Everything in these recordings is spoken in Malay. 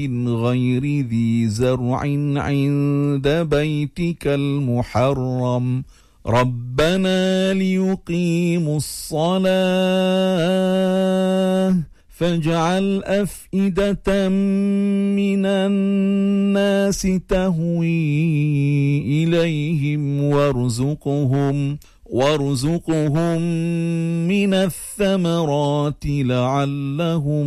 غير ذي زرع عند بيتك المحرم ربنا ليقيموا الصلاة فاجعل أفئدة من الناس تهوي إليهم وارزقهم من الثمرات لعلهم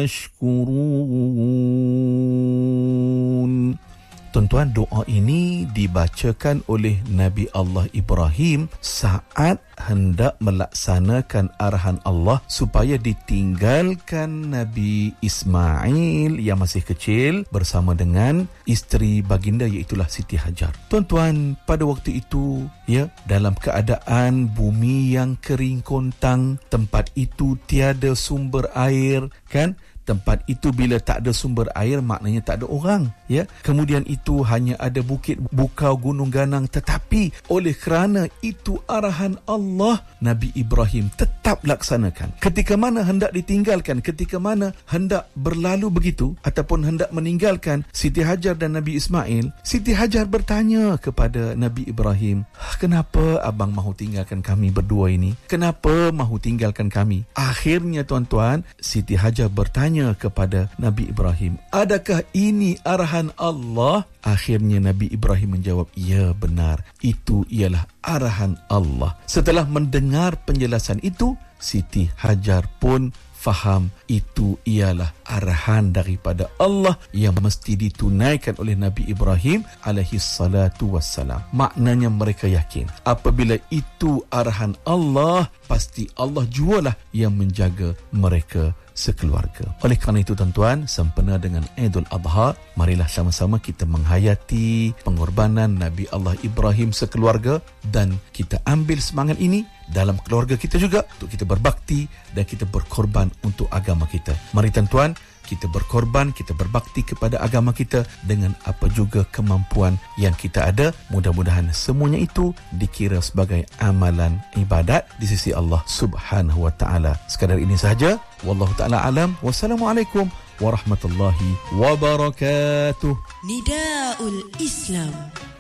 يشكرون. Tuan-tuan, doa ini dibacakan oleh Nabi Allah Ibrahim saat hendak melaksanakan arahan Allah supaya ditinggalkan Nabi Ismail yang masih kecil bersama dengan isteri baginda iaitulah Siti Hajar. Tuan-tuan, pada waktu itu dalam keadaan bumi yang kering kontang, tempat itu tiada sumber air, kan? Tempat itu bila tak ada sumber air maknanya tak ada orang, Kemudian itu hanya ada bukit, bukau, gunung ganang, tetapi oleh kerana itu arahan Allah, Nabi Ibrahim tetap laksanakan. Ketika mana hendak ditinggalkan, ketika mana hendak berlalu begitu ataupun hendak meninggalkan Siti Hajar dan Nabi Ismail, Siti Hajar bertanya kepada Nabi Ibrahim, "Kenapa abang mahu tinggalkan kami berdua ini? Kenapa mahu tinggalkan kami?" Akhirnya tuan-tuan, Siti Hajar bertanya kepada Nabi Ibrahim, "Adakah ini arahan Allah?" Akhirnya Nabi Ibrahim menjawab, "Ya, benar. Itu ialah arahan Allah." Setelah mendengar penjelasan itu, Siti Hajar pun faham itu ialah arahan daripada Allah yang mesti ditunaikan oleh Nabi Ibrahim alaihi salatu wassalam. Maknanya mereka yakin apabila itu arahan Allah, pasti Allah jualah yang menjaga mereka sekeluarga. Oleh kerana itu tuan-tuan, sempena dengan Aidul Adha, marilah sama-sama kita menghayati pengorbanan Nabi Allah Ibrahim sekeluarga dan kita ambil semangat ini dalam keluarga kita juga untuk kita berbakti dan kita berkorban untuk agama kita. Mari tuan-tuan, kita berkorban, kita berbakti kepada agama kita dengan apa juga kemampuan yang kita ada. Mudah-mudahan semuanya itu dikira sebagai amalan ibadat di sisi Allah Subhanahu wa taala. Sekadar ini sahaja. Wallahu taala alam. Wassalamualaikum warahmatullahi wabarakatuh. Nidaul Islam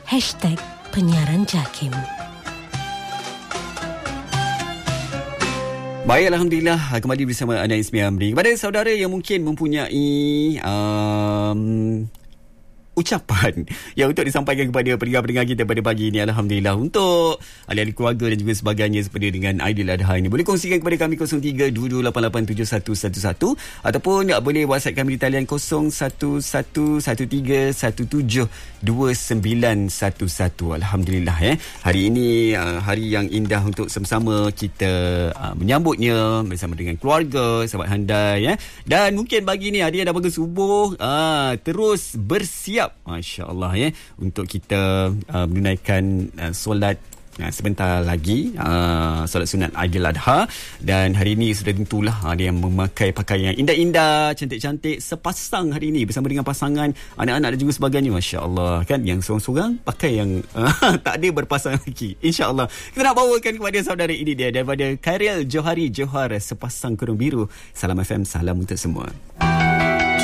#penyiaran JAKIM. Baik, Alhamdulillah, kembali bersama Ana Ismi Amri. Kepada saudara yang mungkin mempunyai ucapan yang untuk disampaikan kepada pendengar-pendengar kita pada pagi ini, Alhamdulillah, untuk ahli-ahli keluarga dan juga sebagainya seperti dengan Aidil Adha ini, boleh kongsikan kepada kami 0322887111 ataupun boleh WhatsApp kami di talian 0111132911. Alhamdulillah, hari ini hari yang indah untuk sama-sama kita menyambutnya bersama dengan keluarga, sahabat handai, dan mungkin bagi ni hari yang dah bangun subuh, terus bersiap, Masya Allah, untuk kita menunaikan solat sebentar lagi, solat sunat Aidil Adha. Dan hari ini sudah tentulah ada yang memakai pakaian yang indah-indah, cantik-cantik, sepasang hari ini bersama dengan pasangan, anak-anak dan juga sebagainya. Masya Allah, kan, yang seorang-seorang pakai yang tak ada berpasang lagi. InsyaAllah kita nak bawakan kepada saudara ini dia daripada Khairil Johari Johar, Sepasang Kurung Biru. Salam FM, salam untuk semua.